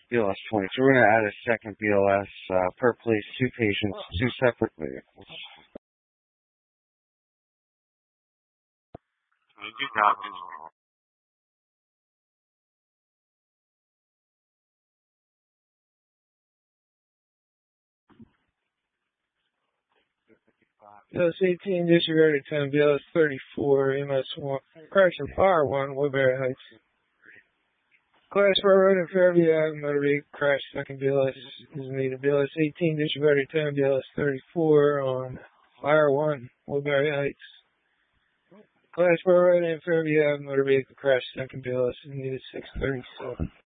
BLS 20. So we're going to add a second BLS per place, 2 patients, 2 separate vehicles. You got this. BLS 18, disregarded 10, BLS 34, MS1, correction, R1, Woodbury Heights. Class 4 road in Fairview Ave, motor vehicle crash, second BLS is needed. BLS 18, disregarded 10, BLS 34 on R1, Woodbury Heights. Class 4 road in Fairview Ave, motor vehicle crash, second BLS is needed, 637.